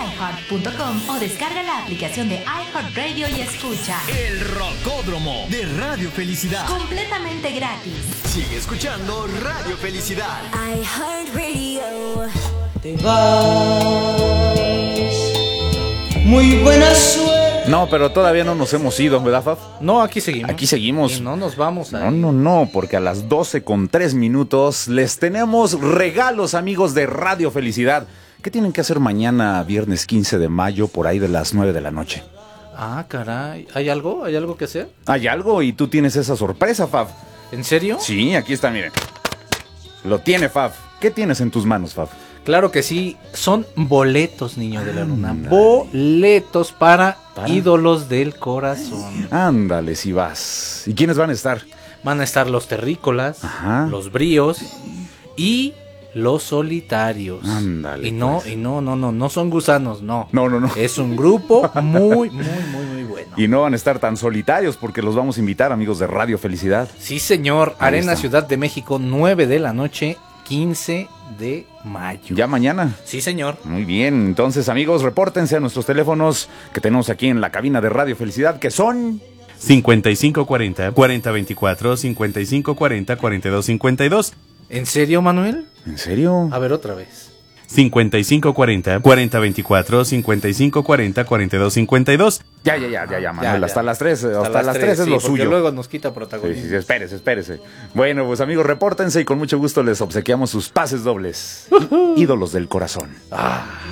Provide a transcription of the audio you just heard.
iHeart.com o descarga la aplicación de iHeartRadio y escucha El Rocódromo de Radio Felicidad. completamente gratis. Sigue escuchando Radio Felicidad. iHeartRadio. Te vas. Muy buena suerte. No, pero todavía no nos hemos ido, ¿verdad, Faf? No, aquí seguimos. Aquí seguimos. Y no nos vamos a... No, porque a las 12:03 les tenemos regalos, amigos de Radio Felicidad. ¿Qué tienen que hacer mañana, viernes 15 de mayo, por ahí de las 9 de la noche? Ah, caray. ¿Hay algo? ¿Hay algo que hacer? Hay algo y tú tienes esa sorpresa, Faf. ¿En serio? Sí, aquí está, miren. Lo tiene, Faf. ¿Qué tienes en tus manos, Faf? Claro que sí. Son boletos, niño de la luna. Boletos para ídolos del corazón. Ándale, si vas. ¿Y quiénes van a estar? Van a estar los terrícolas, Ajá. los bríos y los solitarios. Ándale, Y no, pues. no son gusanos, no. No. Es un grupo muy bueno. Y no van a estar tan solitarios porque los vamos a invitar, amigos de Radio Felicidad. Sí, señor. Ahí Arena está. Ciudad de México, 9 de la noche, 15 de mayo. ¿Ya mañana? Sí, señor. Muy bien, entonces amigos, repórtense a nuestros teléfonos que tenemos aquí en la cabina de Radio Felicidad, que son... 5540-4024, 5540-4252, ¿En serio, Manuel? ¿En serio? A ver, otra vez. 5540-4024, 5540-4252. Ya, Manuel, Ya. hasta las 3, hasta las 3 es sí, lo porque suyo. luego nos quita Sí, protagonismo. espérese. Bueno, pues amigos, repórtense y con mucho gusto les obsequiamos sus pases dobles. Ídolos del corazón.